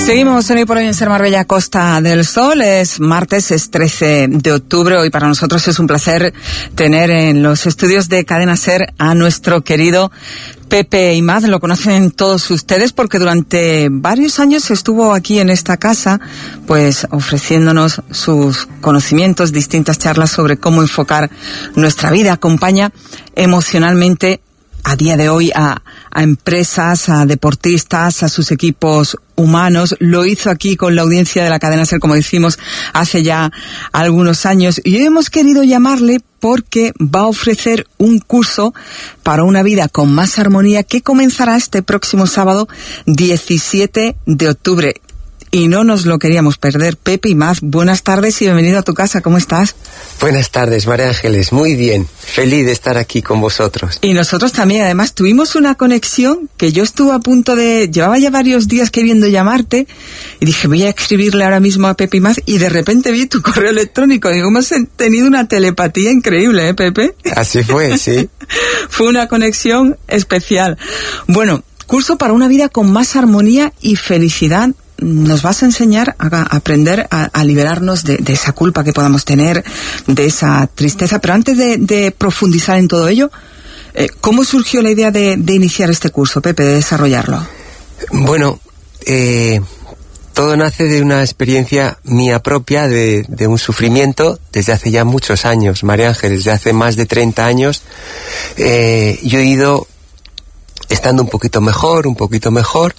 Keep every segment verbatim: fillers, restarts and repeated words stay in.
Seguimos en Hoy por Hoy en Ser Marbella, Costa del Sol. Es martes, es trece de octubre. Hoy para nosotros es un placer tener en los estudios de Cadena Ser a nuestro querido Pepe Imaz. Lo conocen todos ustedes porque durante varios años estuvo aquí en esta casa, pues ofreciéndonos sus conocimientos, distintas charlas sobre cómo enfocar nuestra vida. Acompaña emocionalmente a día de hoy a, a empresas, a deportistas, a sus equipos humanos. Lo hizo aquí con la audiencia de la cadena SER, como decimos, hace ya algunos años. Y hoy hemos querido llamarle porque va a ofrecer un curso para una vida con más armonía que comenzará este próximo sábado diecisiete de octubre. Y no nos lo queríamos perder. Pepe Imaz, buenas tardes y bienvenido a tu casa. ¿Cómo estás? Buenas tardes, María Ángeles. Muy bien. Feliz de estar aquí con vosotros. Y nosotros también. Además, tuvimos una conexión que yo estuve a punto de... Llevaba ya varios días queriendo llamarte y dije, voy a escribirle ahora mismo a Pepe Imaz y de repente vi tu correo electrónico. Digo, hemos tenido una telepatía increíble, ¿eh, Pepe? Así fue, sí. Fue una conexión especial. Bueno, curso para una vida con más armonía y felicidad. Nos vas a enseñar a, a aprender a, a liberarnos de, de esa culpa que podamos tener, de esa tristeza. Pero antes de, de profundizar en todo ello, eh, ¿cómo surgió la idea de, de iniciar este curso, Pepe, de desarrollarlo? Bueno, eh, todo nace de una experiencia mía propia, de, de un sufrimiento desde hace ya muchos años, María Ángeles. Desde hace más de treinta años eh, yo he ido estando un poquito mejor, un poquito mejor.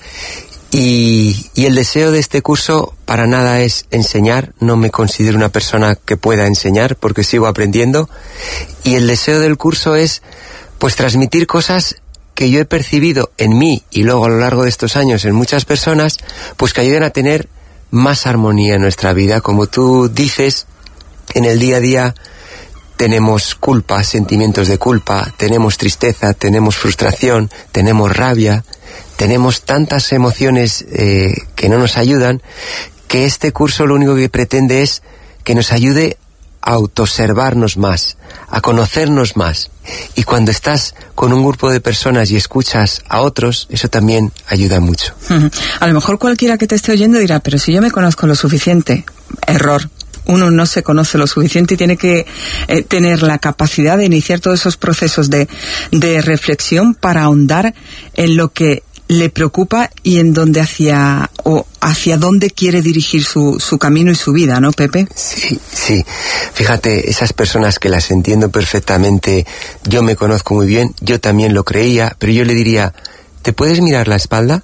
Y, y el deseo de este curso para nada es enseñar. No me considero una persona que pueda enseñar porque sigo aprendiendo. Y el deseo del curso es, pues, transmitir cosas que yo he percibido en mí y luego a lo largo de estos años en muchas personas, pues que ayuden a tener más armonía en nuestra vida. Como tú dices, en el día a día tenemos culpa, sentimientos de culpa, tenemos tristeza, tenemos frustración, tenemos rabia. Tenemos tantas emociones eh, que no nos ayudan, que este curso lo único que pretende es que nos ayude a autoobservarnos más, a conocernos más. Y cuando estás con un grupo de personas y escuchas a otros, eso también ayuda mucho. A lo mejor cualquiera que te esté oyendo dirá, pero si yo me conozco lo suficiente. Error. Uno no se conoce lo suficiente y tiene que eh, tener la capacidad de iniciar todos esos procesos de, de reflexión para ahondar en lo que le preocupa y en dónde hacia o hacia dónde quiere dirigir su, su camino y su vida, ¿no, Pepe? Sí, sí. Fíjate, esas personas que las entiendo perfectamente, yo me conozco muy bien, yo también lo creía, pero yo le diría, ¿te puedes mirar la espalda?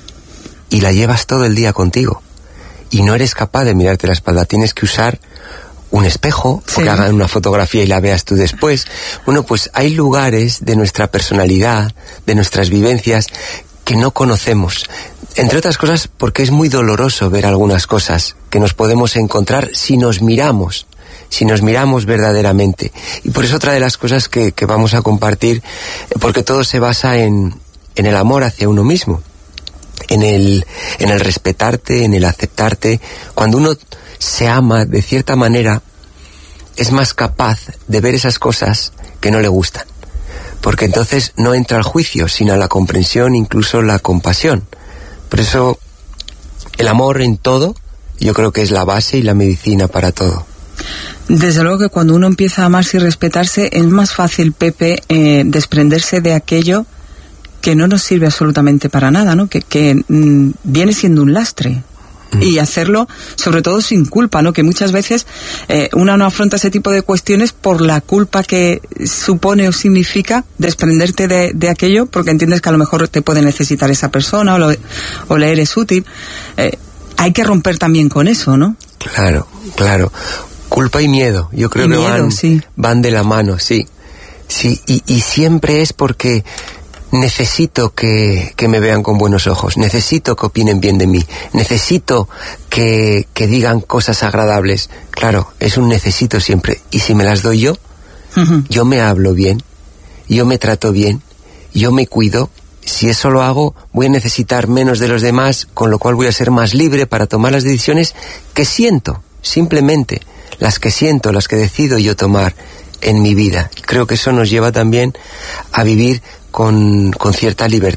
Y la llevas todo el día contigo. Y no eres capaz de mirarte la espalda, tienes que usar un espejo, sí, o que hagan una fotografía y la veas tú después. Bueno, pues hay lugares de nuestra personalidad, de nuestras vivencias, que no conocemos. Entre otras cosas porque es muy doloroso ver algunas cosas que nos podemos encontrar si nos miramos, si nos miramos verdaderamente. Y por eso otra de las cosas que, que vamos a compartir, porque todo se basa en, en el amor hacia uno mismo, en el, en el respetarte, en el aceptarte. Cuando uno se ama de cierta manera, es más capaz de ver esas cosas que no le gustan. Porque entonces no entra al juicio, sino a la comprensión, incluso la compasión. Por eso el amor en todo, yo creo que es la base y la medicina para todo. Desde luego que cuando uno empieza a amarse y respetarse, es más fácil, Pepe, eh, desprenderse de aquello que no nos sirve absolutamente para nada, ¿no? Que, que mm, viene siendo un lastre. Y hacerlo, sobre todo, sin culpa, ¿no? Que muchas veces eh, uno no afronta ese tipo de cuestiones por la culpa que supone o significa desprenderte de, de aquello, porque entiendes que a lo mejor te puede necesitar esa persona o, lo, o le eres útil. Eh, hay que romper también con eso, ¿no? Claro, claro. Culpa y miedo, yo creo y que miedo, van, sí. van de la mano, sí. Sí, y, y siempre es porque necesito que, que me vean con buenos ojos, necesito que opinen bien de mí, necesito que, que digan cosas agradables. Claro, es un necesito siempre. Y si me las doy yo, uh-huh. yo me hablo bien, yo me trato bien, yo me cuido. Si eso lo hago, voy a necesitar menos de los demás, con lo cual voy a ser más libre para tomar las decisiones que siento, simplemente las que siento, las que decido yo tomar en mi vida. Creo que eso nos lleva también a vivir con, con cierta libertad.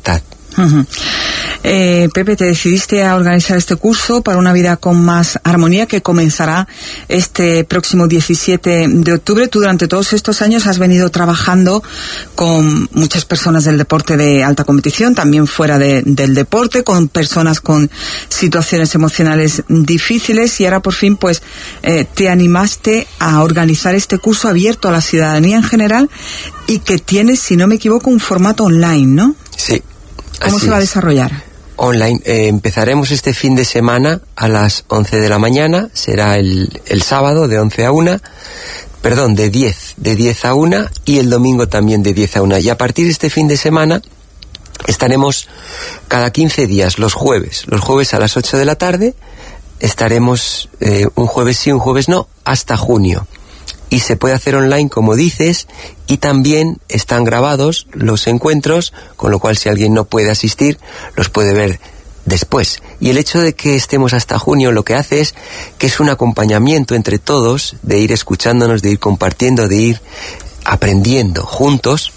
Uh-huh. Eh, Pepe, te decidiste a organizar este curso para una vida con más armonía que comenzará este próximo diecisiete de octubre. Tú durante todos estos años has venido trabajando con muchas personas del deporte de alta competición, también fuera de, del deporte, con personas con situaciones emocionales difíciles, y ahora por fin pues eh, te animaste a organizar este curso abierto a la ciudadanía en general y que tiene, si no me equivoco, un formato online, ¿no? Sí. ¿Cómo se va a desarrollar? Online. Eh, empezaremos este fin de semana a las once de la mañana. Será el, el sábado de once a una. Perdón, de diez. De diez a una. Y el domingo también de diez a una. Y a partir de este fin de semana estaremos cada quince días, los jueves. Los jueves a las ocho de la tarde. Estaremos eh, un jueves sí, un jueves no, hasta junio. Y se puede hacer online, como dices, y también están grabados los encuentros, con lo cual si alguien no puede asistir, los puede ver después. Y el hecho de que estemos hasta junio lo que hace es que es un acompañamiento entre todos, de ir escuchándonos, de ir compartiendo, de ir aprendiendo juntos.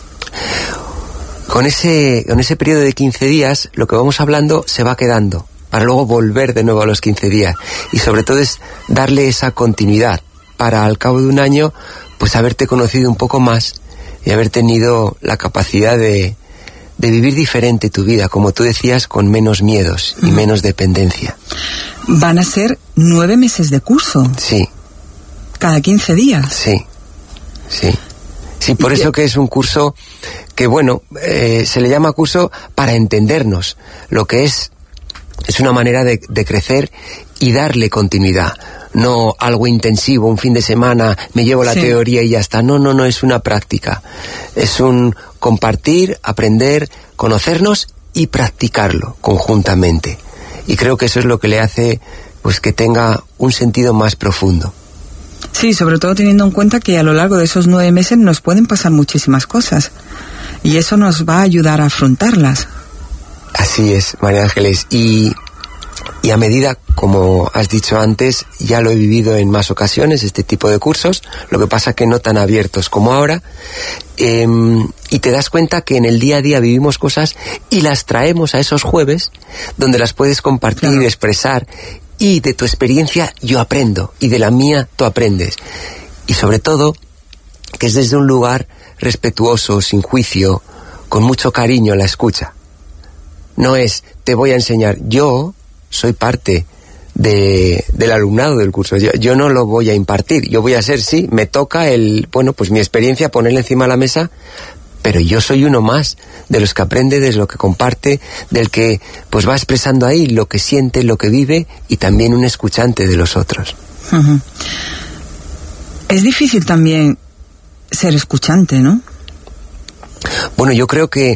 Con ese, con ese periodo de quince días, lo que vamos hablando se va quedando, para luego volver de nuevo a los quince días. Y sobre todo es darle esa continuidad, para al cabo de un año pues haberte conocido un poco más y haber tenido la capacidad de, de vivir diferente tu vida, como tú decías, con menos miedos y mm. menos dependencia. Van a ser nueve meses de curso. Sí. Cada quince días. Sí, sí. Sí, por eso que es un curso que, bueno, eh, se le llama curso para entendernos. Lo que es, es una manera de, de crecer y darle continuidad. No algo intensivo, un fin de semana, me llevo la sí. teoría y ya está. No, no, no, es una práctica. Es un compartir, aprender, conocernos y practicarlo conjuntamente. Y creo que eso es lo que le hace pues que tenga un sentido más profundo. Sí, sobre todo teniendo en cuenta que a lo largo de esos nueve meses nos pueden pasar muchísimas cosas. Y eso nos va a ayudar a afrontarlas. Así es, María Ángeles. Y... Y a medida, como has dicho antes, ya lo he vivido en más ocasiones, este tipo de cursos, lo que pasa que no tan abiertos como ahora, eh, y te das cuenta que en el día a día vivimos cosas y las traemos a esos jueves, donde las puedes compartir, claro. expresar, y de tu experiencia yo aprendo, y de la mía tú aprendes. Y sobre todo, que es desde un lugar respetuoso, sin juicio, con mucho cariño la escucha. No es, te voy a enseñar, yo... soy parte de, del alumnado del curso. Yo, yo no lo voy a impartir. Yo voy a ser, sí, me toca el, bueno, pues mi experiencia, ponerla encima de la mesa, pero yo soy uno más de los que aprende, de lo que comparte, del que pues va expresando ahí lo que siente, lo que vive, y también un escuchante de los otros. Uh-huh. Es difícil también ser escuchante, ¿no? Bueno, yo creo que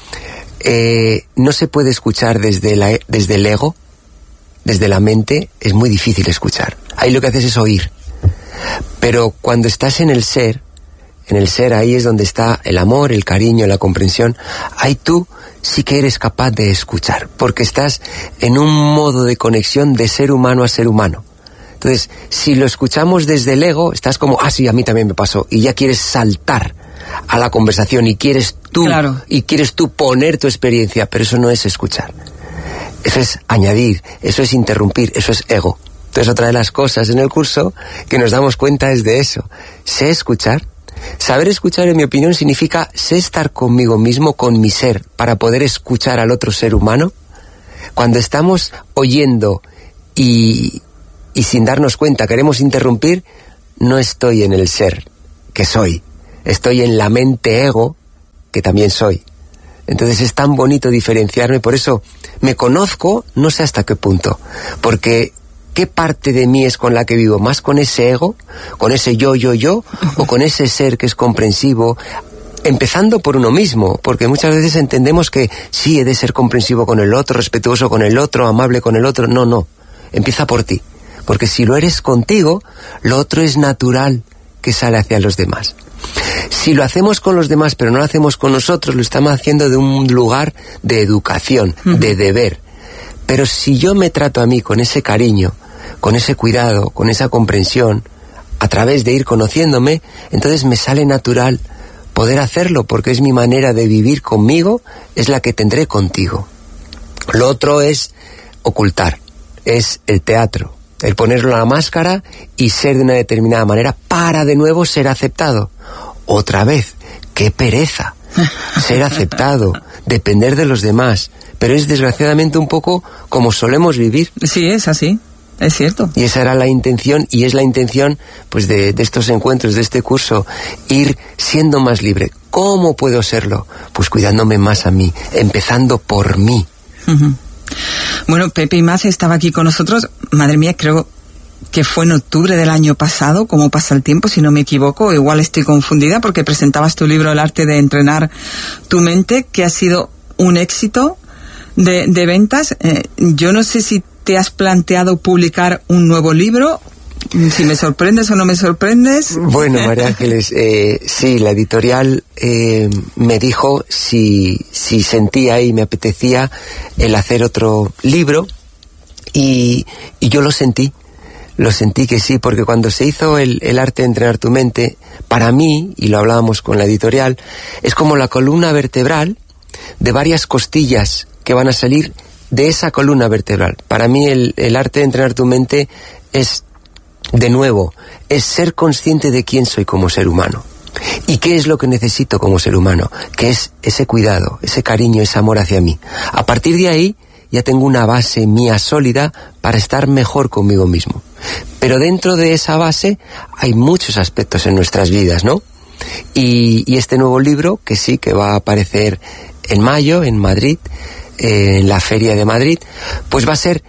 eh, no se puede escuchar desde, la, desde el ego. Desde la mente es muy difícil escuchar. Ahí lo que haces es oír. Pero cuando estás en el ser, en el ser ahí es donde está el amor, el cariño, la comprensión. Ahí tú sí que eres capaz de escuchar, porque estás en un modo de conexión de ser humano a ser humano. Entonces, si lo escuchamos desde el ego, estás como, ah, sí, a mí también me pasó, y ya quieres saltar a la conversación y quieres tú, claro. y quieres tú poner tu experiencia, pero eso no es escuchar. Eso es añadir, eso es interrumpir, eso es ego. Entonces otra de las cosas en el curso que nos damos cuenta es de eso. Sé escuchar. Saber escuchar, en mi opinión, significa sé estar conmigo mismo, con mi ser, para poder escuchar al otro ser humano. Cuando estamos oyendo y, y sin darnos cuenta queremos interrumpir, no estoy en el ser que soy. Estoy en la mente ego que también soy. Entonces es tan bonito diferenciarme, por eso me conozco, no sé hasta qué punto, porque ¿qué parte de mí es con la que vivo? ¿Más con ese ego? ¿Con ese yo, yo, yo? ¿O con ese ser que es comprensivo? Empezando por uno mismo, porque muchas veces entendemos que sí, he de ser comprensivo con el otro, respetuoso con el otro, amable con el otro. No, no, empieza por ti, porque si lo eres contigo, lo otro es natural que sale hacia los demás. Si lo hacemos con los demás pero no lo hacemos con nosotros, lo estamos haciendo de un lugar de educación, uh-huh. de deber. Pero si yo me trato a mí con ese cariño, con ese cuidado, con esa comprensión, a través de ir conociéndome, entonces me sale natural poder hacerlo, porque es mi manera de vivir conmigo, es la que tendré contigo. Lo otro es ocultar, es el teatro, el ponerlo en la máscara y ser de una determinada manera para de nuevo ser aceptado. Otra vez, qué pereza, ser aceptado, depender de los demás, pero es desgraciadamente un poco como solemos vivir. Sí, es así. Es cierto. Y esa era la intención, y es la intención pues de, de estos encuentros, de este curso, ir siendo más libre. ¿Cómo puedo serlo? Pues cuidándome más a mí, empezando por mí. Uh-huh. Bueno, Pepe Imaz estaba aquí con nosotros, madre mía, creo que fue en octubre del año pasado, cómo pasa el tiempo, si no me equivoco, igual estoy confundida, porque presentabas tu libro El arte de entrenar tu mente, que ha sido un éxito de, de ventas. Eh, yo no sé si te has planteado publicar un nuevo libro, si me sorprendes o no me sorprendes. Bueno, María Ángeles, eh, sí, la editorial eh, me dijo si, si sentía y me apetecía el hacer otro libro, y, y yo lo sentí, lo sentí que sí, porque cuando se hizo el, el arte de entrenar tu mente, para mí, y lo hablábamos con la editorial, es como la columna vertebral de varias costillas que van a salir de esa columna vertebral. Para mí el, el arte de entrenar tu mente es, de nuevo, es ser consciente de quién soy como ser humano. ¿Y qué es lo que necesito como ser humano? Que es ese cuidado, ese cariño, ese amor hacia mí. A partir de ahí ya tengo una base mía sólida para estar mejor conmigo mismo. Pero dentro de esa base hay muchos aspectos en nuestras vidas, ¿no? Y, y este nuevo libro, que sí, que va a aparecer en mayo, en Madrid, en la Feria de Madrid, pues va a ser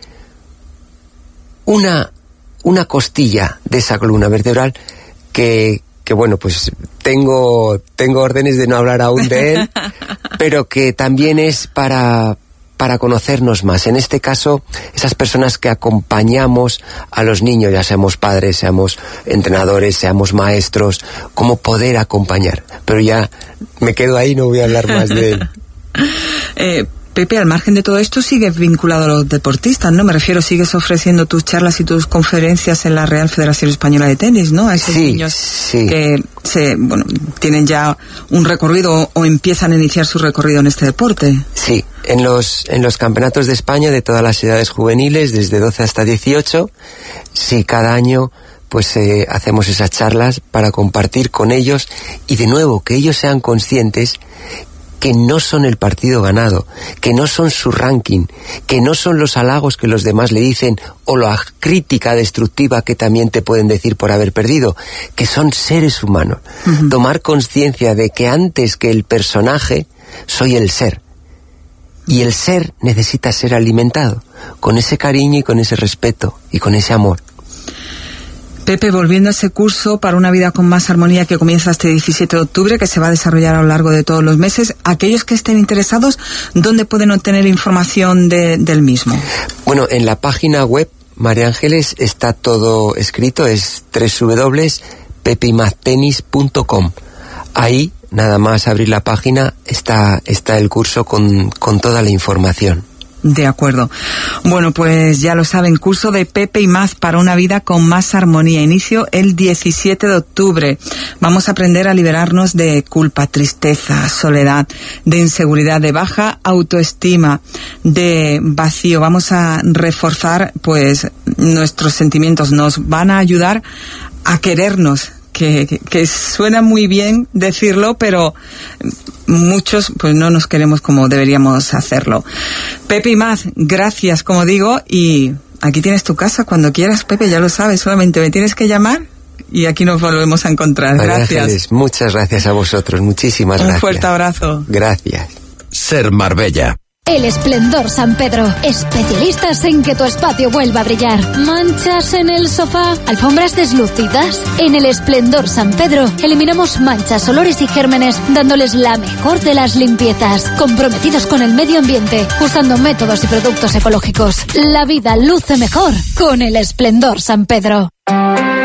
una, una costilla de esa columna vertebral que, que bueno, pues tengo, tengo órdenes de no hablar aún de él, pero que también es para, para conocernos más. En este caso, esas personas que acompañamos a los niños, ya seamos padres, seamos entrenadores, seamos maestros, cómo poder acompañar. Pero ya me quedo ahí, no voy a hablar más de él. eh, Pepe, al margen de todo esto, sigues vinculado a los deportistas, ¿no? Me refiero, sigues ofreciendo tus charlas y tus conferencias en la Real Federación Española de Tenis, ¿no? A esos sí, niños sí. que se, bueno, tienen ya un recorrido o empiezan a iniciar su recorrido en este deporte. Sí, en los, en los campeonatos de España de todas las edades juveniles, desde doce hasta dieciocho, sí, cada año pues eh, hacemos esas charlas para compartir con ellos y de nuevo que ellos sean conscientes que no son el partido ganado, que no son su ranking, que no son los halagos que los demás le dicen o la crítica destructiva que también te pueden decir por haber perdido, que son seres humanos. Uh-huh. Tomar conciencia de que antes que el personaje soy el ser. Y el ser necesita ser alimentado con ese cariño y con ese respeto y con ese amor. Pepe, volviendo a ese curso para una vida con más armonía que comienza este diecisiete de octubre, que se va a desarrollar a lo largo de todos los meses, aquellos que estén interesados, ¿dónde pueden obtener información de, del mismo? Bueno, en la página web, María Ángeles, está todo escrito, es doble u doble u doble u punto pepe imaz tenis punto com. Ahí, nada más abrir la página, está, está el curso con, con toda la información. De acuerdo. Bueno, pues ya lo saben, curso de Pepe Imaz para una vida con más armonía. Inicio el diecisiete de octubre. Vamos a aprender a liberarnos de culpa, tristeza, soledad, de inseguridad, de baja autoestima, de vacío. Vamos a reforzar, pues, nuestros sentimientos. Nos van a ayudar a querernos. Que, que, que suena muy bien decirlo, pero muchos pues no nos queremos como deberíamos hacerlo. Pepe Imaz, gracias, como digo, y aquí tienes tu casa cuando quieras, Pepe, ya lo sabes, solamente me tienes que llamar y aquí nos volvemos a encontrar. María Gracias. Ángeles, muchas gracias a vosotros, muchísimas Un gracias. Un fuerte abrazo. Gracias. Ser Marbella. El Esplendor San Pedro, especialistas en que tu espacio vuelva a brillar. ¿Manchas en el sofá? ¿Alfombras deslucidas? En el Esplendor San Pedro eliminamos manchas, olores y gérmenes, dándoles la mejor de las limpiezas. Comprometidos con el medio ambiente, usando métodos y productos ecológicos. La vida luce mejor con el Esplendor San Pedro.